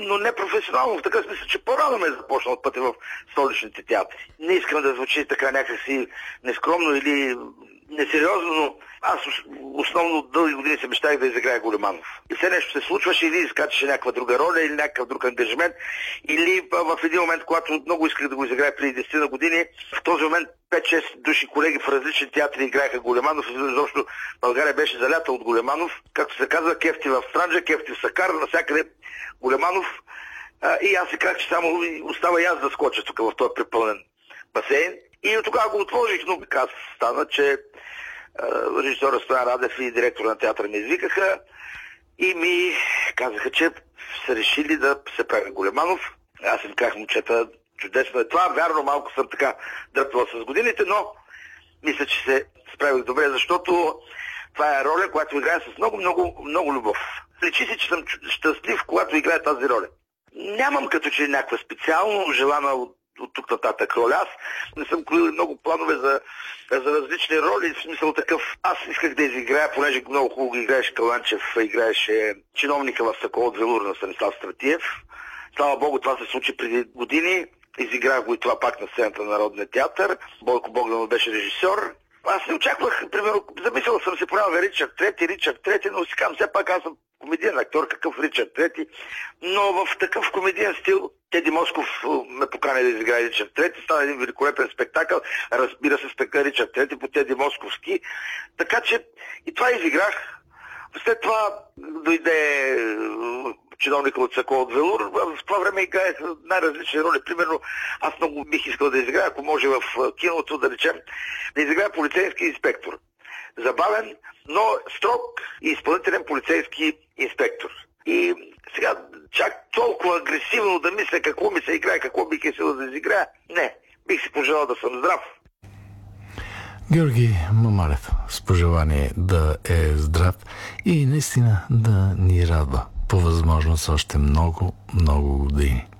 но не професионално, в такъв смисъл, че по-рано ме е започнал пътя в столичните театри. Не искам да звучи така някакси нескромно или несериозно, но аз основно дълги години се мечтах да изиграя Големанов. И все нещо се случваше, или изкачаше някаква друга роля, или някакъв друг ангажимент, или в един момент, когато много исках да го изиграя преди 10 на години, в този момент 5-6 души колеги в различни театри играеха Големанов, и изобщо България беше залята от Големанов. Както се казва, кефти в Странджа, кефти в Сакар, навсякъде Големанов. И аз си казах, че само остава и аз да скоча тук в този препълнен басейн. И от тогава го отложих, но така стана, че режисьора Стоян Радев и директор на театъра ми извикаха и ми казаха, че са решили да се прави Големанов. Аз им казах, момчета, чудесно е това. Вярно, малко съм така дръпвал с годините, но мисля, че се справих добре, защото това е роля, която играя с много любов. Личи си, че съм щастлив, когато играя тази роля. Нямам като че някаква специално желана от тук нататък роля. Аз не съм кроил много планове за различни роли, в смисъл такъв. Аз исках да изиграя, понеже много хубаво играеше Каланчев, играеше чиновника в Сокол от Велур на Станислав Стратиев. Слава Богу, това се случи преди години. Изиграх го и това пак на сцената на Народния театър. Бойко Богданов беше режисьор. Аз не очаквах, примерно, замислял съм се понякога Ричард Трети, но си казвам, все пак аз съм комедиен актьор, какъв Ричард Трети, но в такъв комедиен стил Теди Москов ме покани да изиграе Ричард Трети, стана един великолепен спектакъл, разбира се, Ричард Трети по Теди Московски, така че и това изиграх. След това дойде чиновника от Сокол от Велур. В това време играех най-различни роли. Примерно, аз много бих искал да изиграя, ако може в киното, да речем, да изиграя полицейски инспектор. Забавен, но строг и изпълнителен полицейски инспектор. И сега чак толкова агресивно да мисля какво ми се играе, какво бих искал да изиграя, не. Бих си пожелал да съм здрав. Георги Мамалев, с пожелание да е здрав и наистина да ни радва по възможност още много години.